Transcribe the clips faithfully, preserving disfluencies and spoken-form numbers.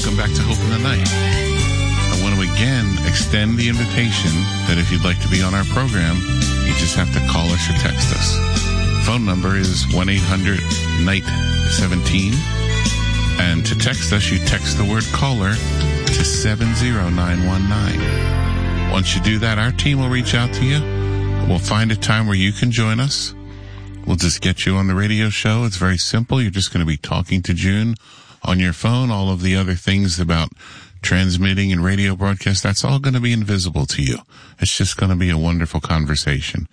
welcome back to Hope in the Night. I want to again extend the invitation that if you'd like to be on our program, you just have to call us or text us. Phone number is one eight hundred night seventeen. And to text us, you text the word caller to seven zero nine one nine. Once you do that, our team will reach out to you. We'll find a time where you can join us. We'll just get you on the radio show. It's very simple. You're just going to be talking to June on your phone. All of the other things about transmitting and radio broadcast, that's all going to be invisible to you. It's just going to be a wonderful conversation.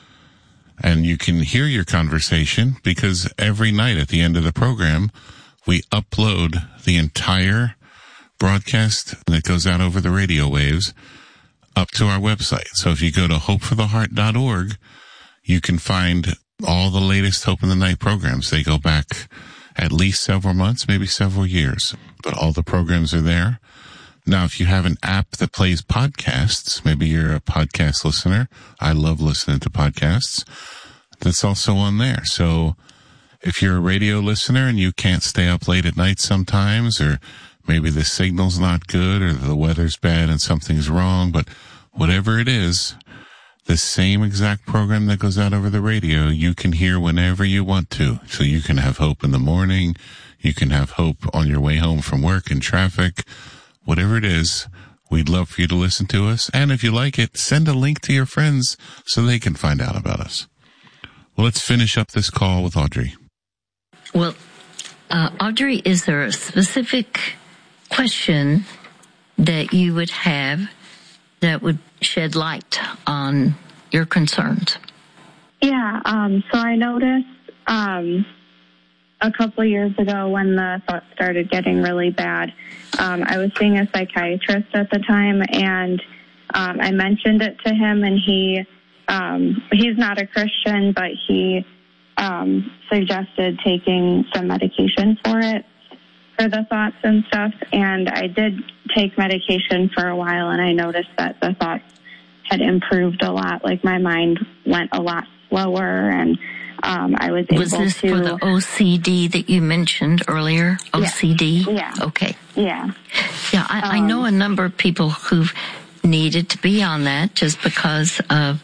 And you can hear your conversation because every night at the end of the program, we upload the entire broadcast that goes out over the radio waves up to our website. So if you go to hope for the heart dot org, you can find all the latest Hope in the Night programs. They go back at least several months, maybe several years, but all the programs are there. Now, if you have an app that plays podcasts, maybe you're a podcast listener. I love listening to podcasts. That's also on there. So if you're a radio listener and you can't stay up late at night sometimes, or maybe the signal's not good or the weather's bad and something's wrong, but whatever it is, the same exact program that goes out over the radio, you can hear whenever you want to. So you can have hope in the morning. You can have hope on your way home from work in traffic. Whatever it is, we'd love for you to listen to us. And if you like it, send a link to your friends so they can find out about us. Well, let's finish up this call with Audrey. Well, uh, Audrey, is there a specific question that you would have that would shed light on your concerns? Yeah, um, so I noticed um, a couple of years ago when the thoughts started getting really bad, um, I was seeing a psychiatrist at the time, and um, I mentioned it to him, and he um, he's not a Christian, but he um, suggested taking some medication for it, for the thoughts and stuff, and I did take medication for a while, and I noticed that the thoughts had improved a lot. Like, my mind went a lot slower, and um, I was able to... Was this to, for the O C D that you mentioned earlier? Yeah. O C D? Yeah. Okay. Yeah. Yeah, I, um, I know a number of people who've needed to be on that just because of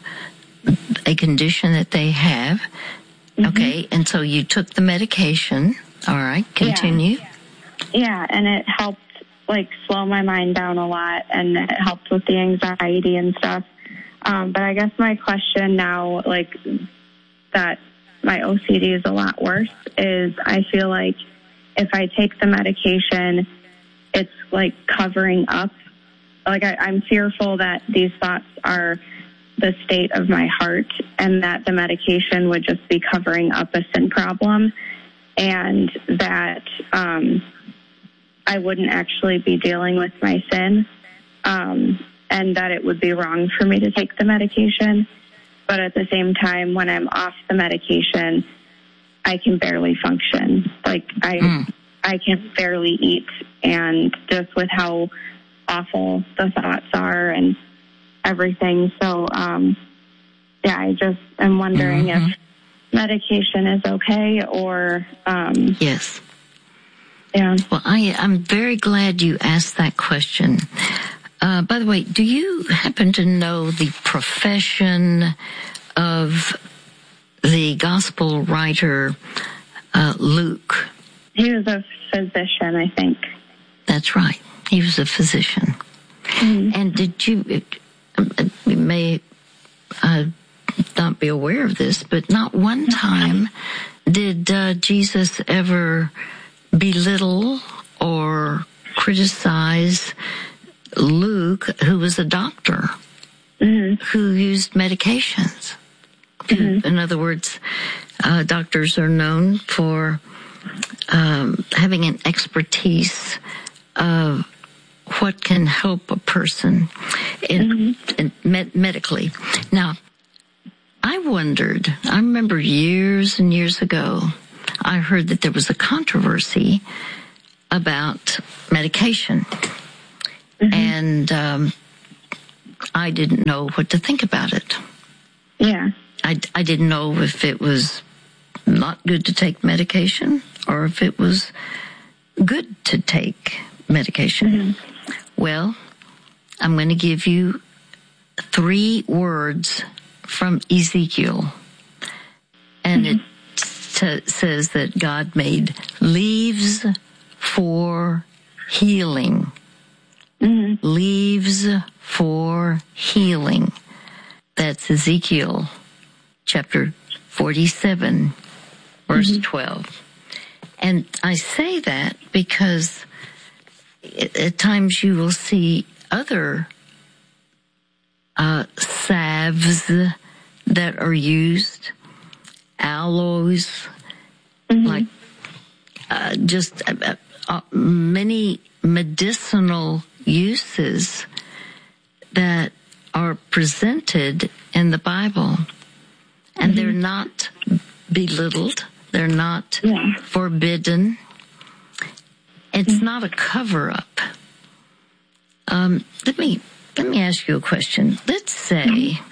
a condition that they have. Mm-hmm. Okay, and so you took the medication. All right, continue. Yeah. Yeah, and it helped, like, slow my mind down a lot, and it helped with the anxiety and stuff. Um, but I guess my question now, like, that my O C D is a lot worse, is I feel like if I take the medication, it's, like, covering up. Like, I, I'm fearful that these thoughts are the state of my heart, and that the medication would just be covering up a sin problem, and that... Um, I wouldn't actually be dealing with my sin, um, and that it would be wrong for me to take the medication. But at the same time, when I'm off the medication, I can barely function. Like, I mm. I can barely eat, and just with how awful the thoughts are and everything. So, um, yeah, I just am wondering mm-hmm. if medication is okay or... Um, yes. Yeah. Well, I, I'm very glad you asked that question. Uh, by the way, do you happen to know the profession of the gospel writer uh, Luke? He was a physician, I think. That's right. He was a physician. Mm-hmm. And did you, you may uh, not be aware of this, but not one time did uh, Jesus ever belittle or criticize Luke, who was a doctor, mm-hmm. who used medications. Mm-hmm. In other words, uh, doctors are known for um, having an expertise of what can help a person in, mm-hmm. in med- medically. Now, I wondered, I remember years and years ago, I heard that there was a controversy about medication. Mm-hmm. And um, I didn't know what to think about it. Yeah. I, I didn't know if it was not good to take medication or if it was good to take medication. Mm-hmm. Well, I'm going to give you three words from Ezekiel. And mm-hmm. it t- says that God made leaves for healing. Mm-hmm. Leaves for healing. That's Ezekiel chapter forty-seven, verse mm-hmm. twelve. And I say that because at times you will see other uh, salves that are used, aloes, mm-hmm. like uh, just uh, uh, many medicinal uses that are presented in the Bible, and mm-hmm. they're not belittled. They're not yeah. forbidden. It's mm-hmm. not a cover-up. Um, let me let me ask you a question. Let's say mm-hmm.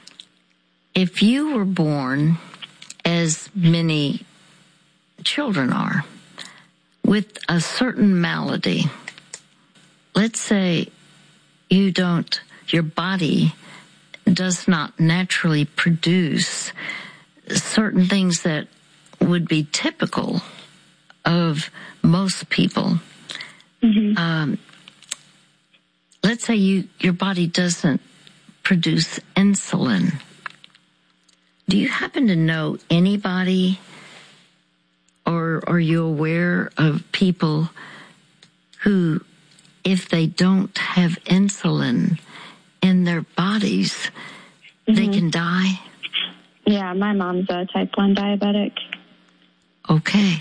if you were born, as many children are, with a certain malady. Let's say you don't, your body does not naturally produce certain things that would be typical of most people. Mm-hmm. Um, let's say you, your body doesn't produce insulin. Do you happen to know anybody, or are you aware of people who, if they don't have insulin in their bodies, mm-hmm. they can die? Yeah, my mom's a type one diabetic. Okay.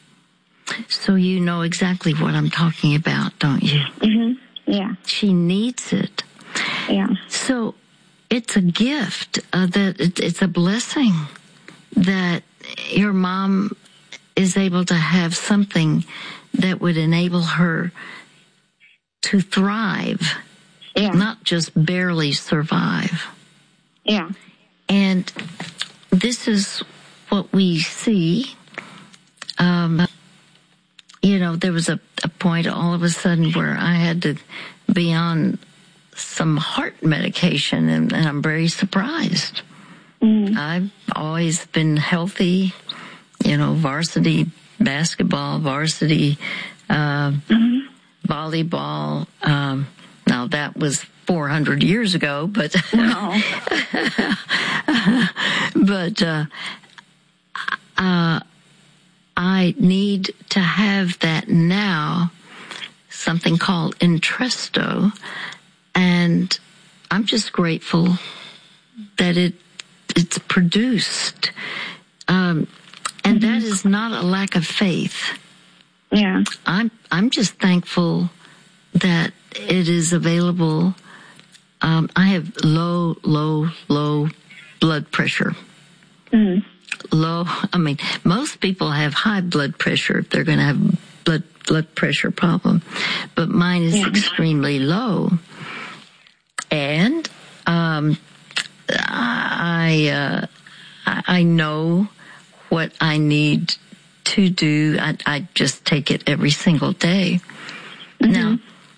So you know exactly what I'm talking about, don't you? Mm-hmm. Yeah. She needs it. Yeah. So it's a gift, uh, that it, it's a blessing that your mom is able to have something that would enable her to thrive, yeah. not just barely survive. Yeah. And this is what we see. Um, you know, there was a, a point all of a sudden where I had to be on some heart medication, and, and I'm very surprised. Mm. I've always been healthy, you know, varsity basketball, varsity uh, mm-hmm. volleyball. Um, now that was four hundred years ago, but no. but uh, uh, I need to have that now, something called Entresto, and I'm just grateful that it it's produced. Um, and mm-hmm. that is not a lack of faith. Yeah. I'm I'm just thankful that it is available. Um, I have low, low, low blood pressure. Mm-hmm. Low. I mean, most people have high blood pressure if they're going to have blood blood pressure problem, but mine is yeah. extremely low. And um, I uh, I know what I need to do. I, I just take it every single day. Mm-hmm. Now,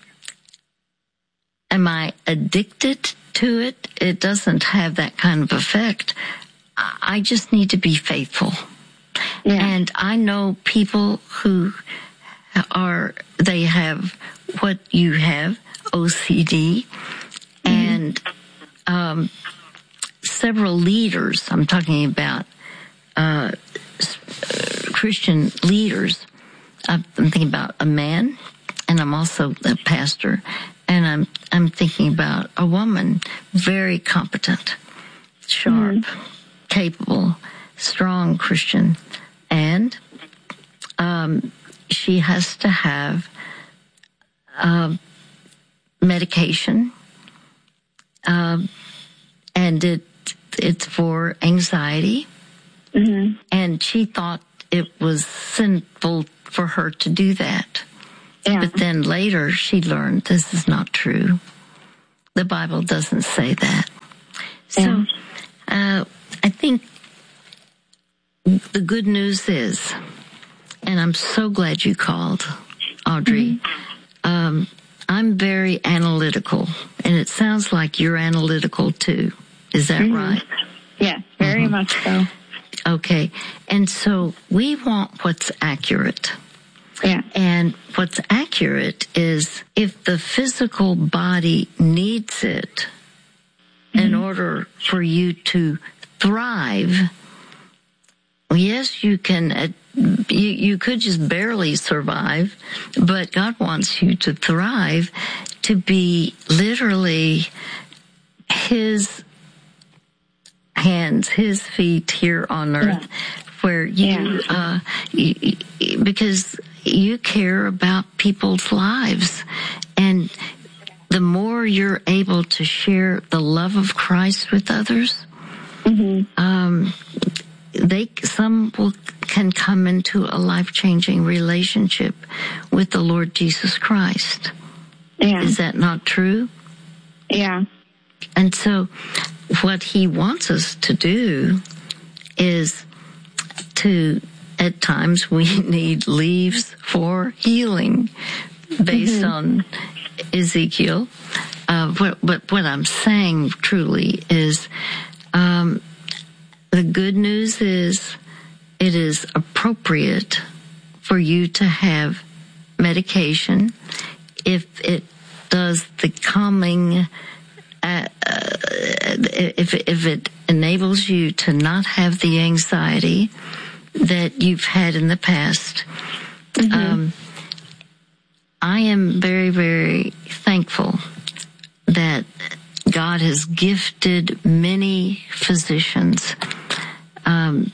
am I addicted to it? It doesn't have that kind of effect. I just need to be faithful. Yeah. And I know people who are, they have what you have, O C D, mm-hmm. and um, several leaders, I'm talking about uh, Christian leaders. I'm thinking about a man, and I'm also a pastor, and I'm I'm thinking about a woman, very competent, sharp, mm-hmm. capable, strong Christian, and um, she has to have uh, medication, uh, and it it's for anxiety, mm-hmm. and she thought it was sinful for her to do that. Yeah. But then later she learned this is not true. The Bible doesn't say that. So yeah. uh, I think the good news is, and I'm so glad you called, Audrey, mm-hmm. um, I'm very analytical, and it sounds like you're analytical too. Is that mm-hmm. right? Yes, very mm-hmm. much so. Okay. And so we want what's accurate. Yeah. And what's accurate is if the physical body needs it mm-hmm. in order for you to thrive, yes, you can, uh, you, you could just barely survive, but God wants you to thrive, to be literally His hands, His feet here on earth, yeah. where you, yeah. uh, you, because you care about people's lives. And the more you're able to share the love of Christ with others, mm-hmm. um, they, some will, can come into a life-changing relationship with the Lord Jesus Christ. Yeah. Is that not true? Yeah. And so what He wants us to do is to, at times we need leaves for healing based mm-hmm. on Ezekiel. Uh, what, what, what I'm saying truly is, um, the good news is it is appropriate for you to have medication if it does the calming, uh, uh, if, if it enables you to not have the anxiety that you've had in the past. Mm-hmm. Um, I am very, very thankful that God has gifted many physicians, um,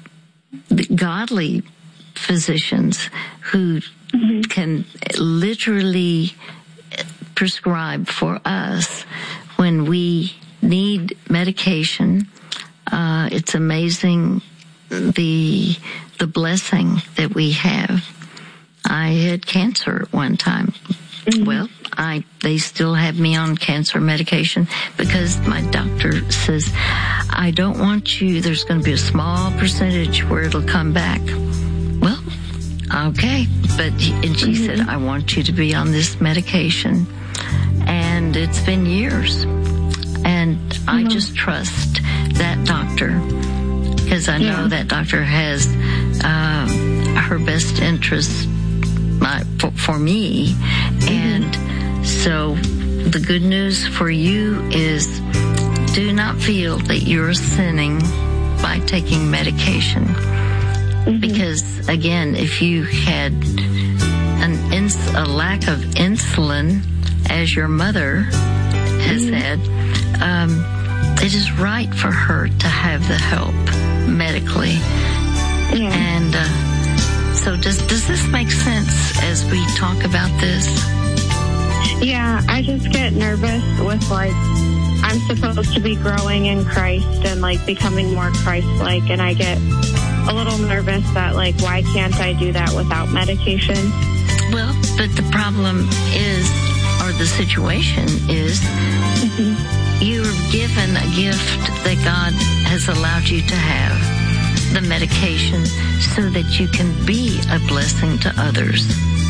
godly physicians who mm-hmm. can literally prescribe for us when we need medication. Uh, it's amazing the the blessing that we have. I had cancer at one time. Mm-hmm. Well, I they still have me on cancer medication because my doctor says, I don't want you, there's going to be a small percentage where it'll come back. Well, okay. But, and she mm-hmm. said, I want you to be on this medication. And it's been years. And mm-hmm. I just trust that doctor because I know yeah. that doctor has uh, her best interest my, for, for me. Mm-hmm. And so the good news for you is do not feel that you're sinning by taking medication. Mm-hmm. Because, again, if you had an ins- a lack of insulin, as your mother has mm-hmm. had, um, it is right for her to have the help medically. Yeah. And uh, so does, does this make sense as we talk about this? Yeah, I just get nervous with, like, I'm supposed to be growing in Christ and, like, becoming more Christ-like, and I get a little nervous that, like, why can't I do that without medication? Well, but the problem is, or the situation is, mm-hmm. you're given a gift that God has allowed you to have, the medication, so that you can be a blessing to others.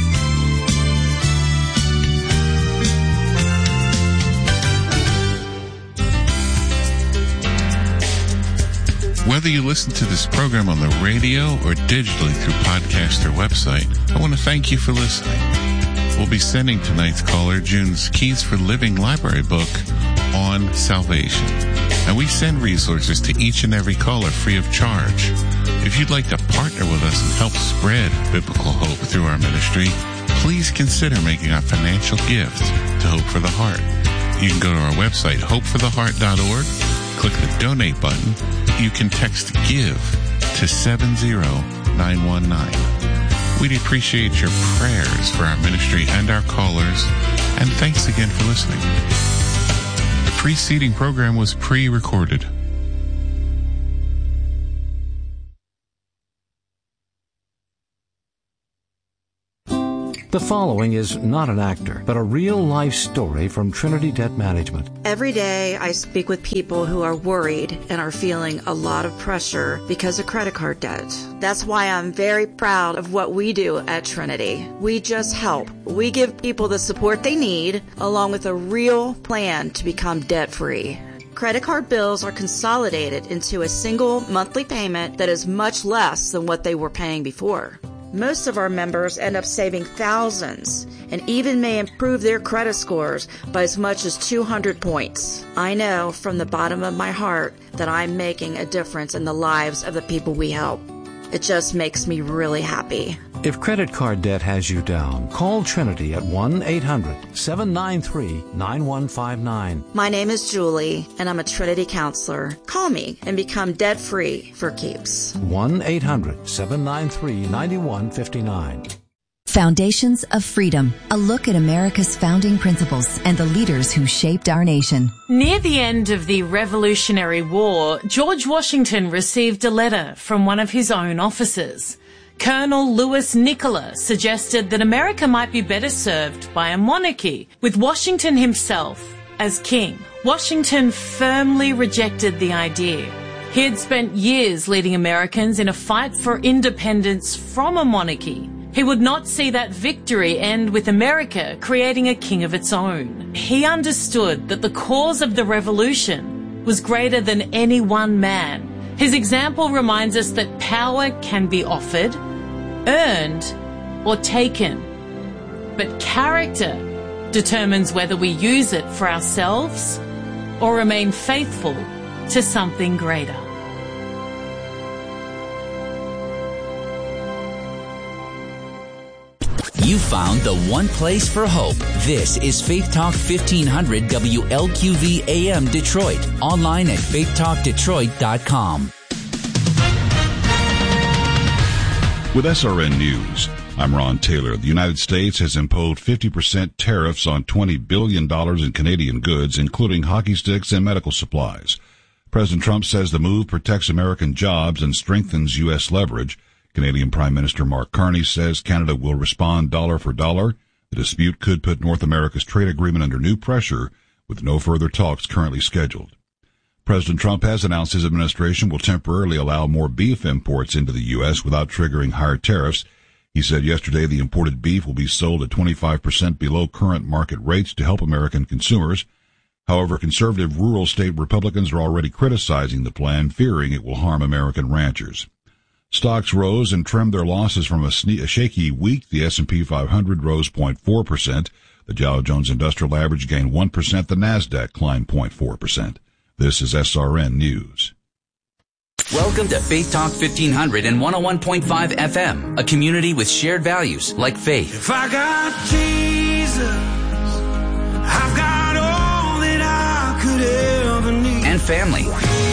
Whether you listen to this program on the radio or digitally through podcast or website, I want to thank you for listening. We'll be sending tonight's caller June's Keys for Living library book on salvation. And we send resources to each and every caller free of charge. If you'd like to partner with us and help spread biblical hope through our ministry, please consider making a financial gift to Hope for the Heart. You can go to our website, hope for the heart dot org, click the donate button. You can text GIVE to seven zero nine one nine. We'd appreciate your prayers for our ministry and our callers, and thanks again for listening. The preceding program was pre-recorded. The following is not an actor, but a real-life story from Trinity Debt Management. Every day I speak with people who are worried and are feeling a lot of pressure because of credit card debt. That's why I'm very proud of what we do at Trinity. We just help. We give people the support they need, along with a real plan to become debt-free. Credit card bills are consolidated into a single monthly payment that is much less than what they were paying before. Most of our members end up saving thousands and even may improve their credit scores by as much as two hundred points. I know from the bottom of my heart that I'm making a difference in the lives of the people we help. It just makes me really happy. If credit card debt has you down, call Trinity at one eight hundred seven nine three nine one five nine. My name is Julie, and I'm a Trinity counselor. Call me and become debt-free for keeps. one eight hundred seven nine three nine one five nine. Foundations of Freedom, a look at America's founding principles and the leaders who shaped our nation. Near the end of the Revolutionary War, George Washington received a letter from one of his own officers. Colonel Louis Nicola suggested that America might be better served by a monarchy, with Washington himself as king. Washington firmly rejected the idea. He had spent years leading Americans in a fight for independence from a monarchy. He would not see that victory end with America creating a king of its own. He understood that the cause of the revolution was greater than any one man. His example reminds us that power can be offered, earned, or taken. But character determines whether we use it for ourselves or remain faithful to something greater. You found the one place for hope. This is Faith Talk fifteen hundred W L Q V A M Detroit. Online at faith talk detroit dot com. With S R N News, I'm Ron Taylor. The United States has imposed fifty percent tariffs on twenty billion dollars in Canadian goods, including hockey sticks and medical supplies. President Trump says the move protects American jobs and strengthens U S leverage. Canadian Prime Minister Mark Carney says Canada will respond dollar for dollar. The dispute could put North America's trade agreement under new pressure, with no further talks currently scheduled. President Trump has announced his administration will temporarily allow more beef imports into the U S without triggering higher tariffs. He said yesterday the imported beef will be sold at twenty-five percent below current market rates to help American consumers. However, conservative rural state Republicans are already criticizing the plan, fearing it will harm American ranchers. Stocks rose and trimmed their losses from a, sne- a shaky week. The S and P five hundred rose zero point four percent. The Dow Jones Industrial Average gained one percent. The Nasdaq climbed zero point four percent. This is S R N News. Welcome to Faith Talk fifteen hundred and one oh one point five F M, a community with shared values like faith. If I got Jesus, I've got all that I could ever need. And family.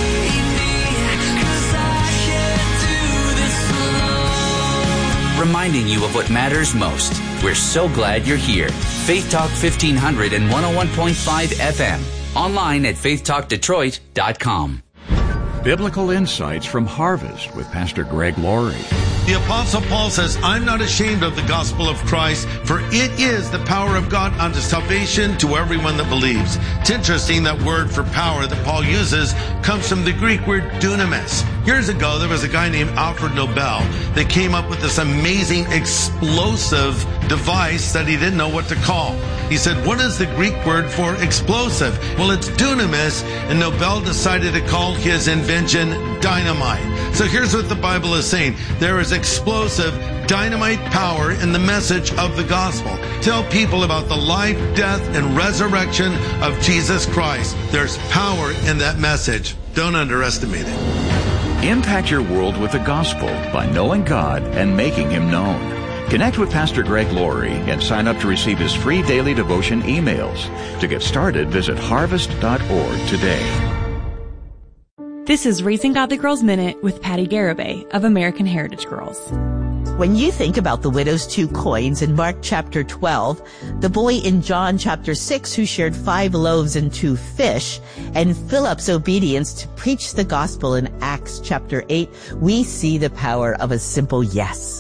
Reminding you of what matters most. We're so glad you're here. Faith Talk fifteen hundred and one oh one point five F M. Online at faith talk detroit dot com. Biblical Insights from Harvest with Pastor Greg Laurie. The Apostle Paul says, I'm not ashamed of the gospel of Christ, for it is the power of God unto salvation to everyone that believes. It's interesting that word for power that Paul uses comes from the Greek word dunamis. Years ago, there was a guy named Alfred Nobel that came up with this amazing explosive device that he didn't know what to call. He said, what is the Greek word for explosive? Well, it's dunamis, and Nobel decided to call his invention dynamite. So here's what the Bible is saying. There is explosive dynamite power in the message of the gospel. Tell people about the life, death, and resurrection of Jesus Christ. There's power in that message. Don't underestimate it. Impact your world with the gospel by knowing God and making Him known. Connect with Pastor Greg Laurie and sign up to receive his free daily devotion emails. To get started, visit harvest dot org today. This is Raising Godly Girls Minute with Patty Garibay of American Heritage Girls. When you think about the widow's two coins in Mark chapter twelve, the boy in John chapter six who shared five loaves and two fish, and Philip's obedience to preach the gospel in Acts chapter eight, we see the power of a simple yes.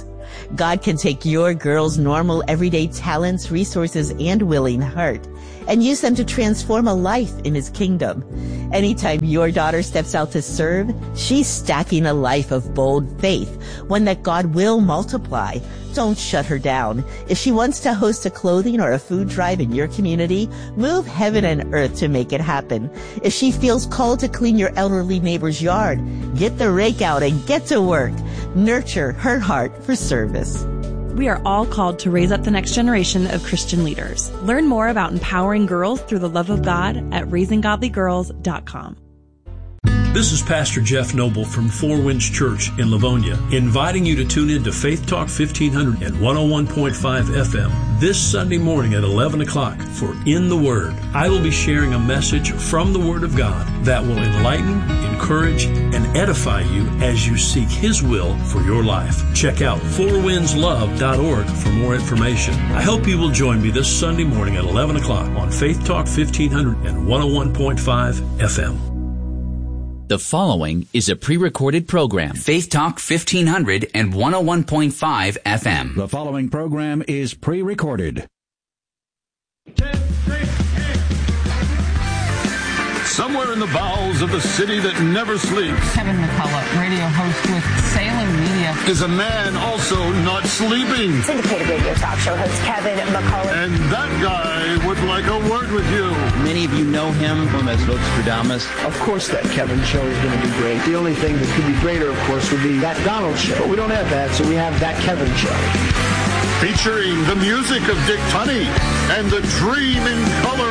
God can take your girl's normal, everyday talents, resources, and willing heart and use them to transform a life in His kingdom. Anytime your daughter steps out to serve, she's stacking a life of bold faith, one that God will multiply. Don't shut her down. If she wants to host a clothing or a food drive in your community, move heaven and earth to make it happen. If she feels called to clean your elderly neighbor's yard, get the rake out and get to work. Nurture her heart for service. We are all called to raise up the next generation of Christian leaders. Learn more about empowering girls through the love of God at raising godly girls dot com. This is Pastor Jeff Noble from Four Winds Church in Livonia, inviting you to tune in to Faith Talk fifteen hundred and one oh one point five F M this Sunday morning at eleven o'clock for In the Word. I will be sharing a message from the Word of God that will enlighten, encourage, and edify you as you seek His will for your life. Check out four winds love dot org for more information. I hope you will join me this Sunday morning at eleven o'clock on Faith Talk fifteen hundred and one oh one point five F M. The following is a pre-recorded program. Faith Talk fifteen hundred and one oh one point five F M. The following program is pre-recorded. Somewhere in the bowels of the city that never sleeps, Kevin McCullough, radio host with Salem Media, is a man also not sleeping. Syndicated radio talk show host Kevin McCullough. And that guy would like a word with you. Many of you know him as Nostradamus. Of course that Kevin show is going to be great. The only thing that could be greater, of course, would be that Donald show. But we don't have that, so we have that Kevin show. Featuring the music of Dick Tunney and the Dream in Color